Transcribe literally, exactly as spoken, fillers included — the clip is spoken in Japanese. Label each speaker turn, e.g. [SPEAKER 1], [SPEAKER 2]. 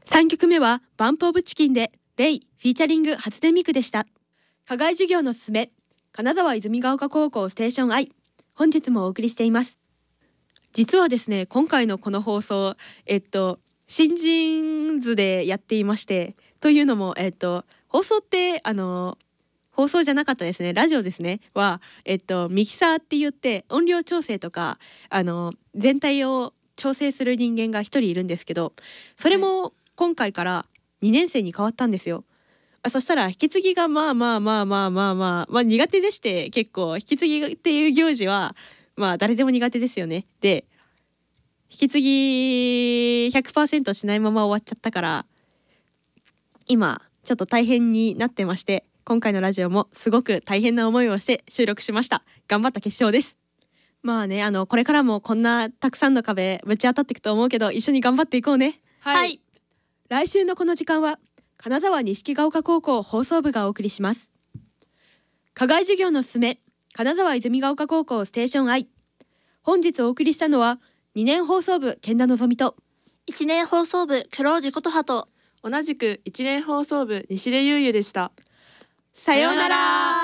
[SPEAKER 1] さんきょくめはバンプオブチキンでレイフィーチャリング初音ミクでした。課外授業のすすめ、金沢泉ヶ丘高校ステーション I、 本日もお送りしています。実はですね、今回のこの放送、えっと新人図でやっていまして、というのもえっと放送ってあの放送じゃなかったですね、ラジオですねは、えっとミキサーって言って音量調整とかあの全体を調整する人間が一人いるんですけど、それも今回からにねん生に変わったんですよ。あ、そしたら引き継ぎがまあまあまあまあまあまあ、まあ、苦手でして、結構引き継ぎっていう行事はまあ誰でも苦手ですよね。で引き継ぎ ひゃくパーセント しないまま終わっちゃったから、今ちょっと大変になってまして、今回のラジオもすごく大変な思いをして収録しました。頑張った結晶です。まあね、あのこれからもこんなたくさんの壁ぶち当たっていくと思うけど、一緒に頑張っていこうね。
[SPEAKER 2] はい、
[SPEAKER 1] 来週のこの時間は金沢錦ヶ丘高校放送部がお送りします。課外授業のすすめ、金沢泉ヶ丘高校ステーション I。 本日お送りしたのはにねん放送部健田のぞみと
[SPEAKER 2] いちねん放送部黒地琴葉と
[SPEAKER 3] 同じくいちねん放送部西出優也でした。
[SPEAKER 1] さようなら。